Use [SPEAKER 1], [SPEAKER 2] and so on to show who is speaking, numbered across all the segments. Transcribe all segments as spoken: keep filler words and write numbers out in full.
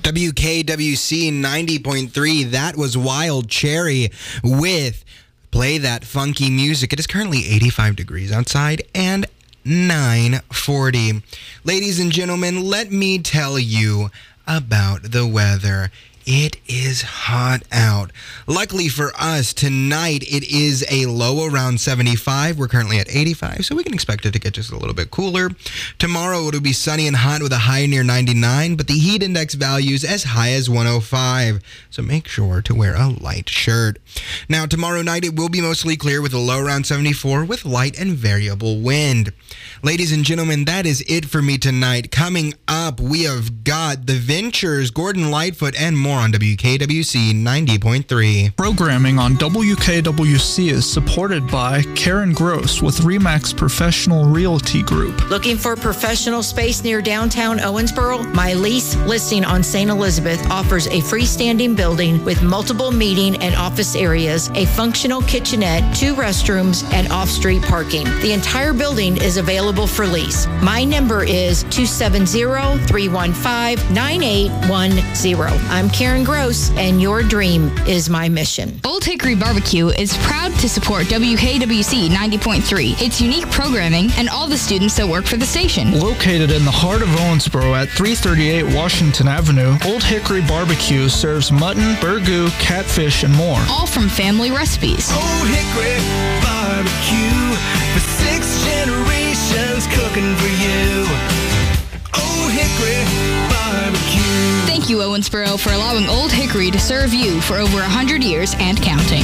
[SPEAKER 1] W K W C ninety point three, that was Wild Cherry with Play That Funky Music. It is currently eighty-five degrees outside and nine forty. Ladies and gentlemen, let me tell you about the weather. It is hot out. Luckily for us, tonight it is a low around seventy-five. We're currently at eighty-five, so we can expect it to get just a little bit cooler. Tomorrow it'll be sunny and hot with a high near ninety-nine, but the heat index values as high as one oh five. So make sure to wear a light shirt. Now, tomorrow night it will be mostly clear with a low around seventy-four with light and variable wind. Ladies and gentlemen, that is it for me tonight. Coming up, we have got The Ventures, Gordon Lightfoot, and more on W K W C ninety point three.
[SPEAKER 2] Programming on W K W C is supported by Karen Gross with Remax Professional Realty Group.
[SPEAKER 3] Looking for professional space near downtown Owensboro? My lease listing on Saint Elizabeth offers a freestanding building with multiple meeting and office areas, a functional kitchenette, two restrooms, and off-street parking. The entire building is available for lease. My number is two seven zero, three one five, nine eight one zero. I'm Karen Gross, and your dream is my mission.
[SPEAKER 4] Old Hickory Barbecue is proud to support W K W C ninety point three, its unique programming, and all the students that work for the station.
[SPEAKER 2] Located in the heart of Owensboro at three thirty-eight Washington Avenue, Old Hickory Barbecue serves mutton, burgoo, catfish, and more.
[SPEAKER 4] All from family recipes.
[SPEAKER 5] Old Hickory Barbecue, for six generations cooking for you. Old Hickory Barbecue.
[SPEAKER 4] Thank you, Owensboro, for allowing Old Hickory to serve you for over one hundred years and counting.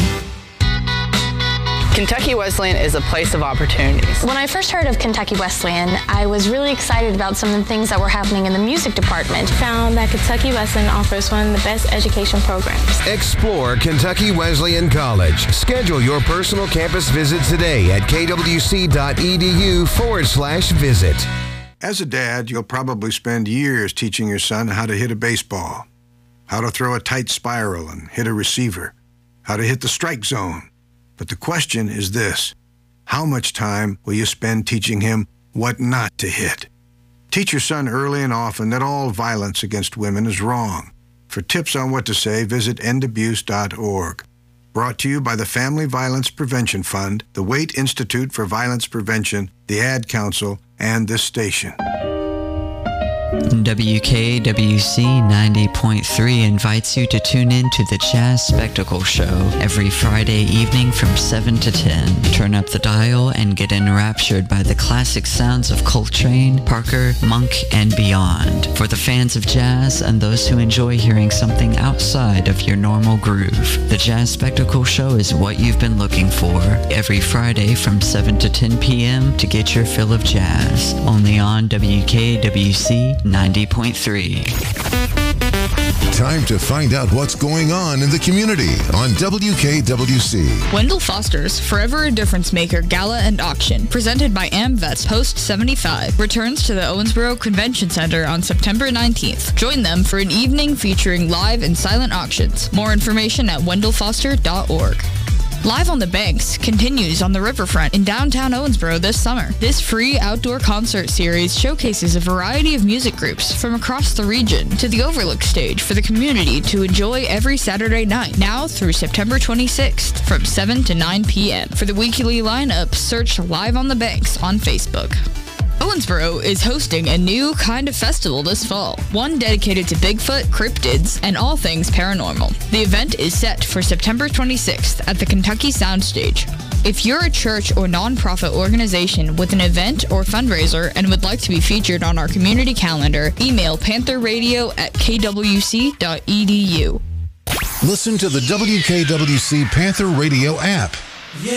[SPEAKER 6] Kentucky Wesleyan is a place of opportunities.
[SPEAKER 7] When I first heard of Kentucky Wesleyan, I was really excited about some of the things that were happening in the music department.
[SPEAKER 8] Found that Kentucky Wesleyan offers one of the best education programs.
[SPEAKER 9] Explore Kentucky Wesleyan College. Schedule your personal campus visit today at kwc.edu forward slash visit.
[SPEAKER 10] As a dad, you'll probably spend years teaching your son how to hit a baseball, how to throw a tight spiral and hit a receiver, how to hit the strike zone. But the question is this: how much time will you spend teaching him what not to hit? Teach your son early and often that all violence against women is wrong. For tips on what to say, visit end abuse dot org. Brought to you by the Family Violence Prevention Fund, the Waite Institute for Violence Prevention, the Ad Council, and this station.
[SPEAKER 11] W K W C ninety point three invites you to tune in to the Jazz Spectacle Show every Friday evening from seven to ten. Turn up the dial and get enraptured by the classic sounds of Coltrane, Parker, Monk, and beyond. For the fans of jazz and those who enjoy hearing something outside of your normal groove, the Jazz Spectacle Show is what you've been looking for every Friday from seven to ten p.m. to get your fill of jazz. Only on W K W C ninety point three.
[SPEAKER 12] Time to find out what's going on in the community on W K W C.
[SPEAKER 4] Wendell Foster's Forever a Difference Maker Gala and Auction, presented by AmVets Post seventy-five, returns to the Owensboro Convention Center on September nineteenth. Join them for an evening featuring live and silent auctions. More information at wendell foster dot org. Live on the Banks continues on the riverfront in downtown Owensboro this summer. This free outdoor concert series showcases a variety of music groups from across the region to the Overlook stage for the community to enjoy every Saturday night, now through September twenty-sixth from seven to nine p.m. For the weekly lineup, search Live on the Banks on Facebook. Owensboro is hosting a new kind of festival this fall, one dedicated to Bigfoot, cryptids, and all things paranormal. The event is set for September twenty-sixth at the Kentucky Soundstage. If you're a church or nonprofit organization with an event or fundraiser and would like to be featured on our community calendar, email panther radio at k w c dot e d u.
[SPEAKER 12] Listen to the W K W C Panther Radio app.